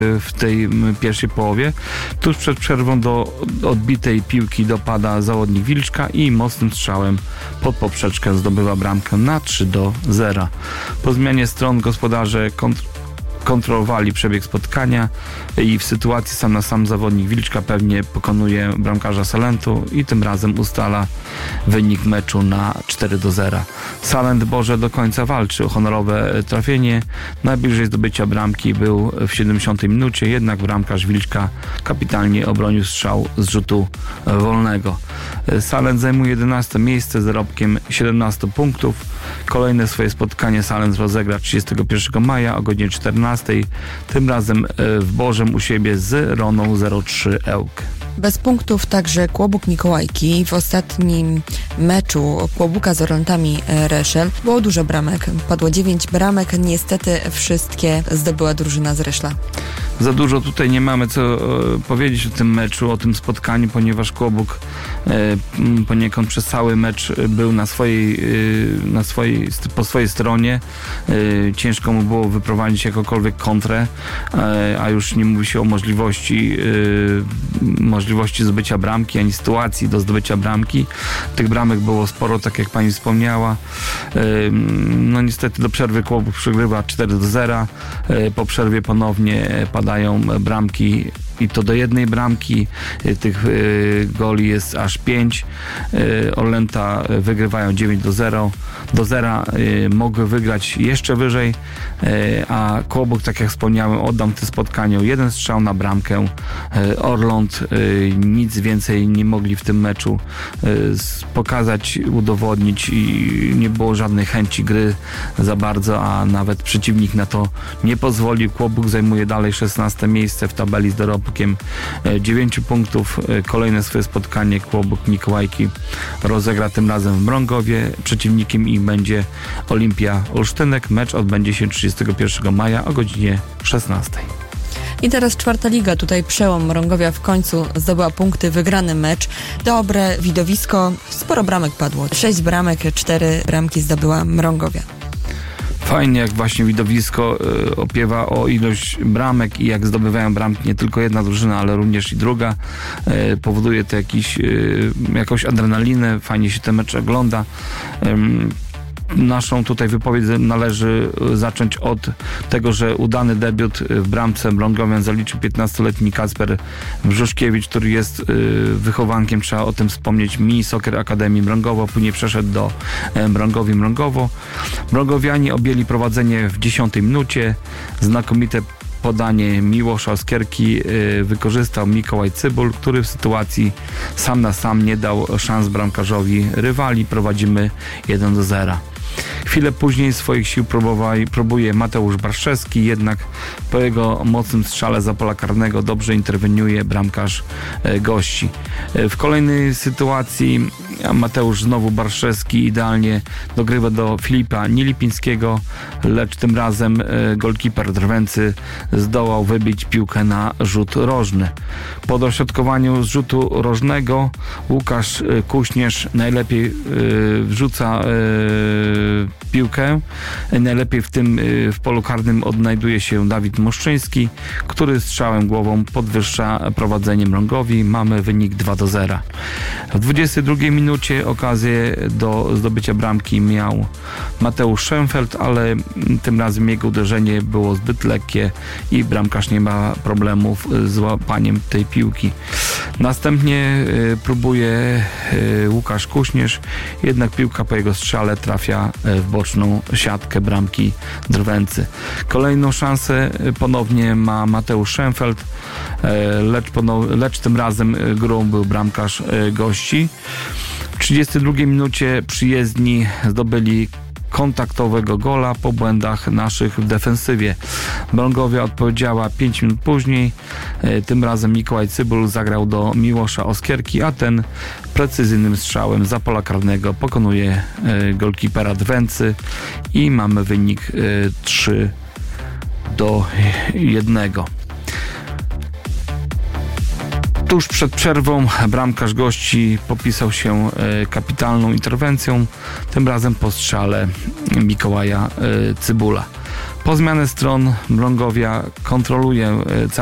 w tej pierwszej połowie. Tuż przed przerwą do odbitej piłki dopada zawodnik Wilczka i mocnym strzałem pod poprzeczkę zdobywa bramkę na 3-0. Po zmianie stron gospodarze kontrolowali przebieg spotkania i w sytuacji sam na sam zawodnik Wilczka pewnie pokonuje bramkarza Salentu i tym razem ustala wynik meczu na 4-0. Salent Boże do końca walczy o honorowe trafienie. Najbliżej zdobycia bramki był w 70 minucie, jednak bramkarz Wilczka kapitalnie obronił strzał z rzutu wolnego. Salent zajmuje 11 miejsce z zarobkiem 17 punktów. Kolejne swoje spotkanie Salent rozegra 31 maja o godzinie 14. Tym razem w Bożem u siebie z Roną 03 Ełk. Bez punktów także Kłobuk Mikołajki. W ostatnim meczu Kłobuka z Orlętami Reszel było dużo bramek. Padło 9 bramek. Niestety wszystkie zdobyła drużyna z Reszla. Za dużo tutaj nie mamy co powiedzieć o tym meczu, o tym spotkaniu, ponieważ Kłobuk poniekąd przez cały mecz był po swojej stronie. Ciężko mu było wyprowadzić jakąkolwiek kontrę, a już nie mówi się o możliwości zdobycia bramki, ani sytuacji do zdobycia bramki. Tych bramek było sporo, tak jak pani wspomniała. No niestety do przerwy Kłobuk przegrywa 4-0. Po przerwie ponownie padają bramki i to do jednej bramki. Tych goli jest aż 5. Orlęta wygrywają 9-0. Mogły wygrać jeszcze wyżej, a Kłobuk, tak jak wspomniałem, oddał w tym spotkaniu jeden strzał na bramkę. Orląt nic więcej nie mogli w tym meczu pokazać, udowodnić i nie było żadnej chęci gry za bardzo, a nawet przeciwnik na to nie pozwolił. Kłobuk zajmuje dalej 16 miejsce w tabeli z dorobkiem 9 punktów. Kolejne swoje spotkanie Kłobuk Mikołajki rozegra tym razem w Mrągowie. Przeciwnikiem im będzie Olimpia Olsztynek. Mecz odbędzie się 31 maja o godzinie 16. I teraz 4. liga. Tutaj przełom. Mrągowia w końcu zdobyła punkty, wygrany mecz. Dobre widowisko. Sporo bramek padło. 6 bramek, 4 bramki zdobyła Mrągowia. Fajnie, jak właśnie widowisko opiewa o ilość bramek i jak zdobywają bramki nie tylko jedna drużyna, ale również i druga. Powoduje to jakąś adrenalinę, fajnie się ten mecz ogląda. Naszą tutaj wypowiedź należy zacząć od tego, że udany debiut w bramce Mrągowian zaliczył 15-letni Kacper Brzuszkiewicz, który jest wychowankiem, trzeba o tym wspomnieć, Mini Soccer Akademii Mrągowo, później przeszedł do Mrągowi Mrągowo. Mrągowianie objęli prowadzenie w 10 minucie. Znakomite podanie Miłosza Oskierki wykorzystał Mikołaj Cybul, który w sytuacji sam na sam nie dał szans bramkarzowi rywali. Prowadzimy 1-0. Chwilę później swoich sił próbuje Mateusz Barszewski, jednak po jego mocnym strzale za pola karnego dobrze interweniuje bramkarz gości. W kolejnej sytuacji Mateusz znowu Barszewski idealnie dogrywa do Filipa Nielipińskiego, lecz tym razem golkiper Drwęcy zdołał wybić piłkę na rzut rożny. Po dośrodkowaniu z rzutu rożnego Łukasz Kuśnierz najlepiej wrzuca piłkę. Najlepiej w polu karnym odnajduje się Dawid Moszczyński, który strzałem głową podwyższa prowadzenie Mrągowi. Mamy wynik 2-0. W 22 minucie okazję do zdobycia bramki miał Mateusz Schenfeld, ale tym razem jego uderzenie było zbyt lekkie i bramkarz nie ma problemów z łapaniem tej piłki. Następnie próbuje Łukasz Kuśnierz, jednak piłka po jego strzale trafia w boczną siatkę bramki Drwęcy. Kolejną szansę ponownie ma Mateusz Schenfeld, lecz tym razem grą był bramkarz gości. W 32 minucie przyjezdni zdobyli kontaktowego gola po błędach naszych w defensywie. Mrągowia odpowiedziała 5 minut później. Tym razem Mikołaj Cybul zagrał do Miłosza Oskierki, a ten precyzyjnym strzałem za pola karnego pokonuje golkipera Drwęcy i mamy wynik 3-1. Tuż przed przerwą bramkarz gości popisał się kapitalną interwencją, tym razem po strzale Mikołaja Cybula. Po zmianę stron Mrągowia kontroluje